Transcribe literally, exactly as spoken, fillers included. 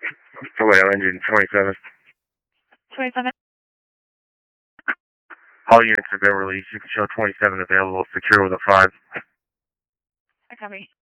Toledo engine twenty-seven. twenty-seven. All units have been released. You can show twenty-seven available, secure with a five. I copy.